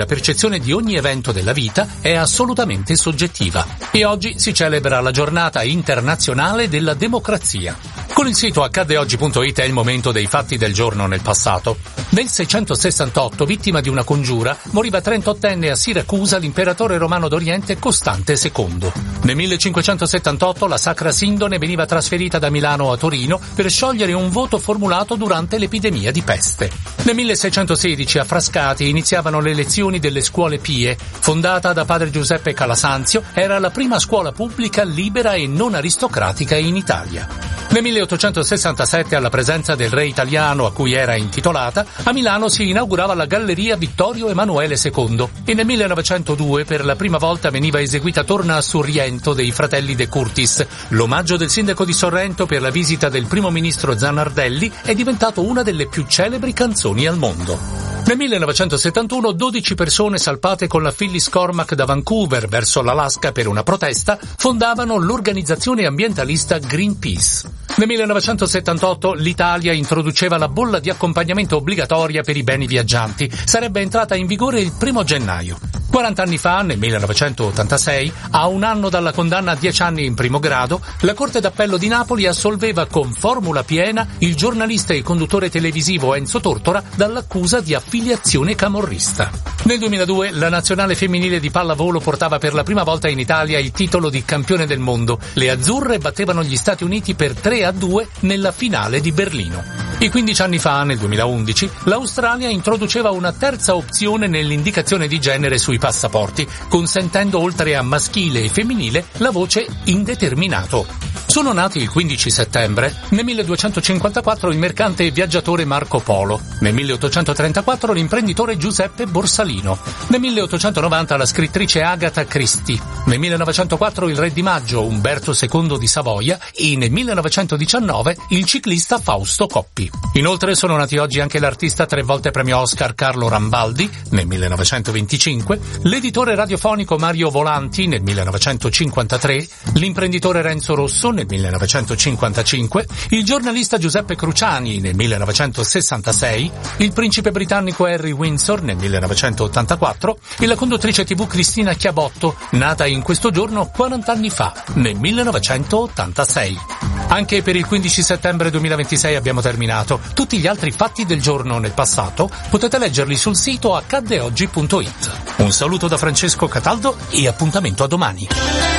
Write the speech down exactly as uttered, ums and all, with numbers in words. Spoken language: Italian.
La percezione di ogni evento della vita è assolutamente soggettiva e oggi si celebra la giornata internazionale della democrazia. Con il sito accade oggi punto it è il momento dei fatti del giorno nel passato. Nel seicentosessantotto, vittima di una congiura, moriva trentottenne a Siracusa l'imperatore romano d'Oriente Costante secondo. Nel millecinquecentosettantotto la Sacra Sindone veniva trasferita da Milano a Torino per sciogliere un voto formulato durante l'epidemia di peste. Nel milleseicentosedici a Frascati iniziavano le lezioni delle scuole pie. Fondata da padre Giuseppe Calasanzio, era la prima scuola pubblica libera e non aristocratica in Italia. Nel milleottocentosessantasette, alla presenza del re italiano a cui era intitolata, a Milano si inaugurava la Galleria Vittorio Emanuele secondo e nel millenovecentodue per la prima volta veniva eseguita Torna a Sorrento dei fratelli De Curtis. L'omaggio del sindaco di Sorrento per la visita del primo ministro Zanardelli è diventato una delle più celebri canzoni al mondo. Nel millenovecentosettantuno dodici persone salpate con la Phyllis Cormack da Vancouver verso l'Alaska per una protesta fondavano l'organizzazione ambientalista Greenpeace. Nel millenovecentosettantotto l'Italia introduceva la bolla di accompagnamento obbligatoria per i beni viaggianti. Sarebbe entrata in vigore il primo gennaio. quaranta anni fa, nel millenovecentottantasei, a un anno dalla condanna a dieci anni in primo grado, la Corte d'Appello di Napoli assolveva con formula piena il giornalista e conduttore televisivo Enzo Tortora dall'accusa di affiliazione camorrista. Nel duemiladue la nazionale femminile di pallavolo portava per la prima volta in Italia il titolo di campione del mondo. Le azzurre battevano gli Stati Uniti per tre a due nella finale di Berlino. E quindici anni fa, nel duemilaundici, l'Australia introduceva una terza opzione nell'indicazione di genere sui passaporti, consentendo oltre a maschile e femminile la voce indeterminato. Sono nati il quindici settembre, nel milleduecentocinquantaquattro il mercante e viaggiatore Marco Polo, nel milleottocentotrentaquattro l'imprenditore Giuseppe Borsalino, nel milleottocentonovanta la scrittrice Agatha Christie, nel millenovecentoquattro il re di maggio Umberto secondo di Savoia e nel millenovecentodiciannove il ciclista Fausto Coppi. Inoltre sono nati oggi anche l'artista tre volte premio Oscar Carlo Rambaldi, nel millenovecentoventicinque, l'editore radiofonico Mario Volanti, nel millenovecentocinquantatré, l'imprenditore Renzo Rosso, nel millenovecentocinquantacinque, il giornalista Giuseppe Cruciani nel millenovecentosessantasei, il principe britannico Harry Windsor nel millenovecentottantaquattro e la conduttrice tivù Cristina Chiabotto, nata in questo giorno quaranta anni fa, nel millenovecentottantasei. Anche per il quindici settembre duemilaventisei abbiamo terminato. Tutti gli altri fatti del giorno nel passato potete leggerli sul sito accade oggi punto it. Un saluto da Francesco Cataldo e appuntamento a domani.